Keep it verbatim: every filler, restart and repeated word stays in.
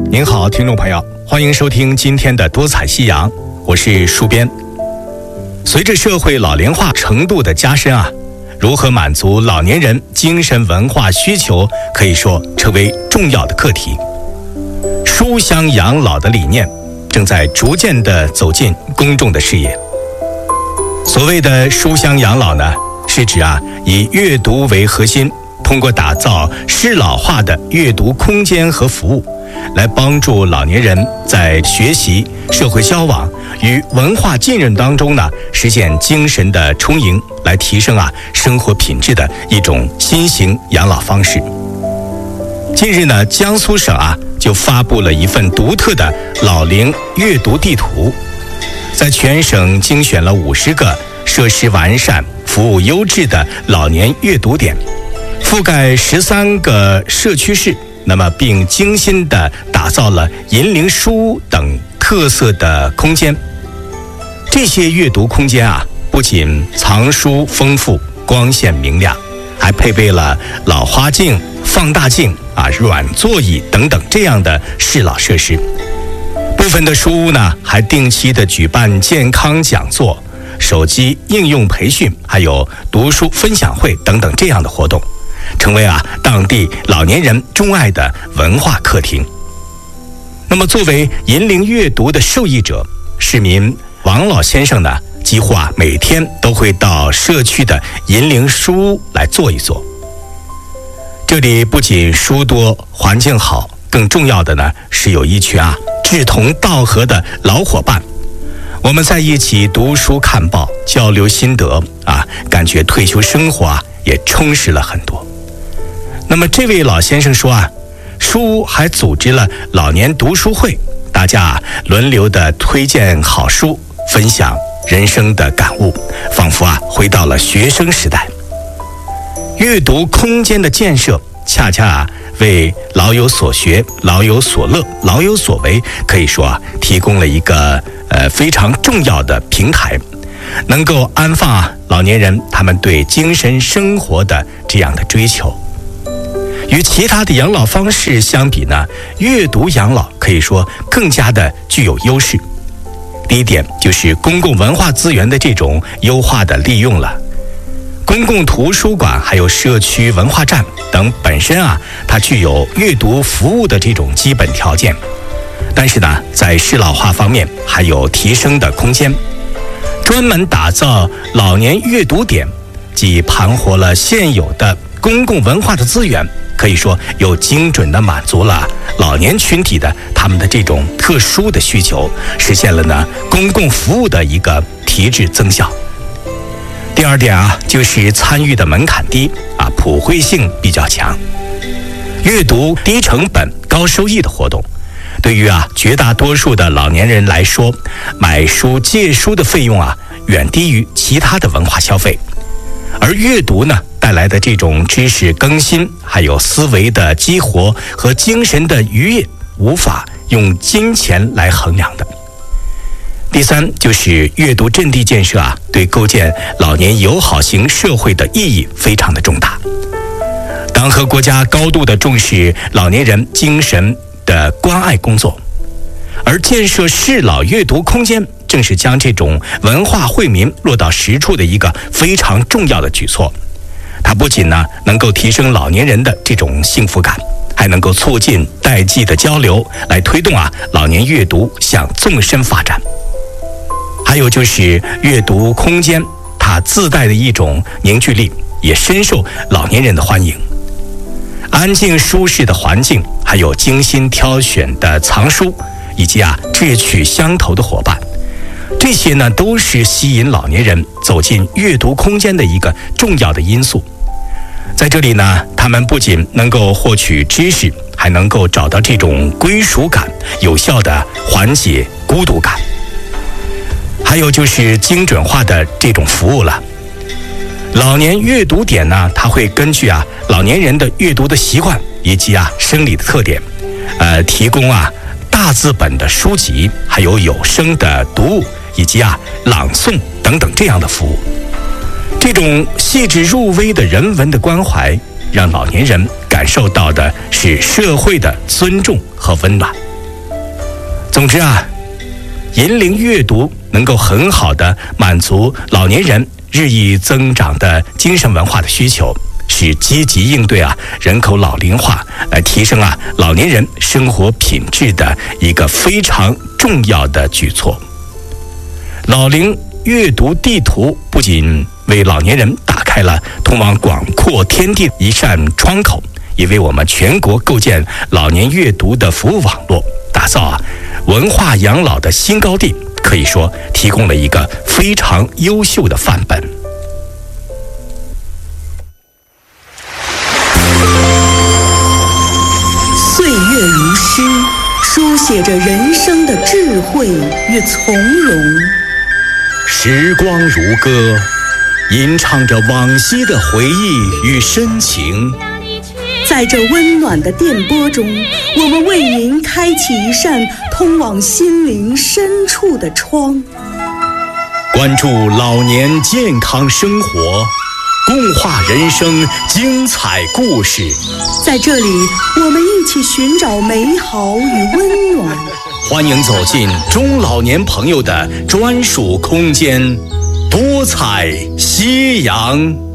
您好，听众朋友，欢迎收听今天的多彩夕阳，我是书编。随着社会老龄化程度的加深啊，如何满足老年人精神文化需求，可以说成为重要的课题。书香养老的理念正在逐渐地走进公众的视野。所谓的书香养老呢，是指啊以阅读为核心，通过打造适老化的阅读空间和服务，来帮助老年人在学习、社会交往与文化浸润当中呢，实现精神的充盈，来提升啊生活品质的一种新型养老方式。近日呢，江苏省啊就发布了一份独特的老龄阅读地图，在全省精选了五十个设施完善、服务优质的老年阅读点，覆盖十三个社区市。那么并精心地打造了银铃书屋等特色的空间。这些阅读空间啊，不仅藏书丰富、光线明亮，还配备了老花镜、放大镜啊、软座椅等等这样的适老设施。部分的书屋呢，还定期地举办健康讲座、手机应用培训，还有读书分享会等等这样的活动，成为啊当地老年人钟爱的文化客厅。那么作为银铃阅读的受益者，市民王老先生呢，几乎啊每天都会到社区的银铃书屋来坐一坐。这里不仅书多、环境好，更重要的呢是有一群啊志同道合的老伙伴。我们在一起读书看报，交流心得啊，感觉退休生活啊也充实了很多。那么这位老先生说啊，书屋还组织了老年读书会，大家啊轮流的推荐好书，分享人生的感悟，仿佛啊回到了学生时代。阅读空间的建设，恰恰啊为老有所学、老有所乐、老有所为，可以说啊提供了一个呃非常重要的平台，能够安放啊老年人他们对精神生活的这样的追求。与其他的养老方式相比呢，阅读养老可以说更加的具有优势。第一点就是公共文化资源的这种优化的利用了。公共图书馆还有社区文化站等本身啊，它具有阅读服务的这种基本条件，但是呢，在适老化方面还有提升的空间。专门打造老年阅读点，既盘活了现有的公共文化的资源，可以说又精准地满足了老年群体的他们的这种特殊的需求，实现了呢公共服务的一个提质增效。第二点啊，就是参与的门槛低啊，普惠性比较强。阅读低成本高收益的活动，对于啊绝大多数的老年人来说，买书借书的费用啊远低于其他的文化消费，而阅读呢带来的这种知识更新，还有思维的激活和精神的愉悦，无法用金钱来衡量的。第三就是阅读阵地建设啊，对构建老年友好型社会的意义非常的重大。党和国家高度的重视老年人精神的关爱工作，而建设适老阅读空间，正是将这种文化惠民落到实处的一个非常重要的举措。它不仅呢能够提升老年人的这种幸福感，还能够促进代际的交流，来推动啊老年阅读向纵深发展。还有就是阅读空间，它自带的一种凝聚力，也深受老年人的欢迎。安静舒适的环境，还有精心挑选的藏书，以及啊志趣相投的伙伴，这些呢都是吸引老年人走进阅读空间的一个重要的因素。在这里呢，他们不仅能够获取知识，还能够找到这种归属感，有效的缓解孤独感。还有就是精准化的这种服务了。老年阅读点呢，它会根据啊老年人的阅读的习惯以及啊生理的特点，呃，提供啊大字本的书籍，还有有声的读物，以及啊朗诵等等这样的服务。这种细致入微的人文的关怀，让老年人感受到的是社会的尊重和温暖。 总之啊，引领阅读能够很好的满足老年人日益增长的精神文化的需求，是积极应对啊人口老龄化，来提升啊老年人生活品质的一个非常重要的举措。老龄阅读地图不仅为老年人打开了通往广阔天地一扇窗口，也为我们全国构建老年阅读的服务网络，打造啊文化养老的新高地，可以说提供了一个非常优秀的范本。 岁月如诗，书写着人生的智慧与从容； 时光如歌，吟唱着往昔的回忆与深情。 在这温暖的电波中，我们为您开启一扇通往心灵深处的窗， 关注老年健康生活，共话人生精彩故事。 在这里，我们一起寻找美好与温暖。 欢迎走进中老年朋友的专属空间，多彩夕阳。